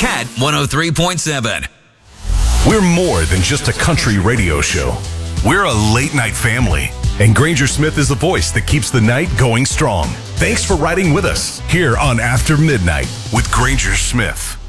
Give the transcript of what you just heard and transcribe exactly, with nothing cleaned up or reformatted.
Cat one oh three point seven. We're more than just a country radio show. We're a late-night family. And Granger Smith is the voice that keeps the night going strong. Thanks for riding with us here on After Midnight with Granger Smith.